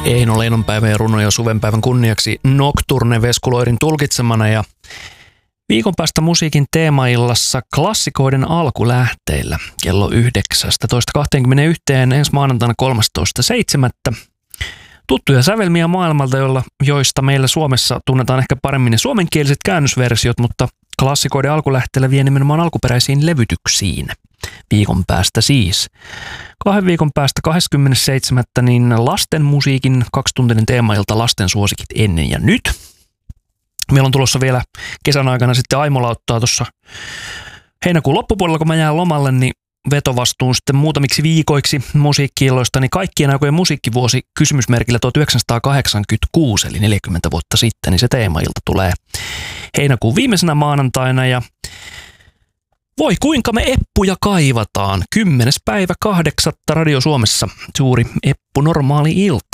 Eino Leinonpäivän ja runoja suvenpäivän kunniaksi Nocturne Veskuloirin tulkitsemana ja viikon päästä musiikin teemaillassa klassikoiden alkulähteillä kello 19.21 ensi maanantaina 13.7. Tuttuja sävelmiä maailmalta, joista meillä Suomessa tunnetaan ehkä paremmin ne suomenkieliset käännösversiot, mutta klassikoiden alkulähteellä vie nimenomaan alkuperäisiin levytyksiin. Viikon päästä siis. 2 viikon päästä 27. niin lasten musiikin 2-tuntinen teemailta lasten suosikit ennen ja nyt. Meillä on tulossa vielä kesän aikana sitten Aimo lauttaa tuossa heinäkuun loppupuolella, kun mä jään lomalle, niin vetovastuun sitten muutamiksi viikoiksi musiikki-illoista, niin kaikkien aikojen musiikkivuosi kysymysmerkillä 1986, eli 40 vuotta sitten, niin se teemailta tulee heinäkuun viimeisenä maanantaina ja voi kuinka me eppuja kaivataan. 10. päivä 8. Radio Suomessa. Suuri eppu normaali ilta.